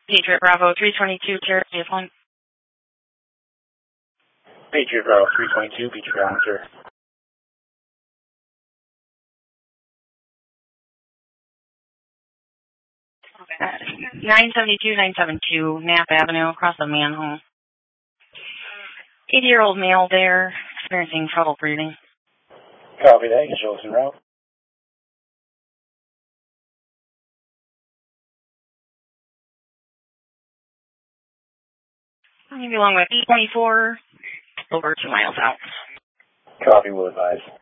Patriot Bravo 322, Cherokee F1. Patriot Bravo 322, beat your ground, sir. 972, 972, Knapp Avenue, across the manhole. 80-year-old male there, experiencing trouble breathing. Copy that. You can show us en route. Maybe along with E24, over 2 miles out. Copy, will advise.